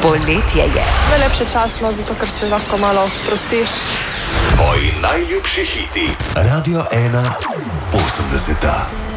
Poletje je. Najlepše časno, zato ker se lahko malo sprostiš. Tvoji najljubši hiti. Radio 1 80.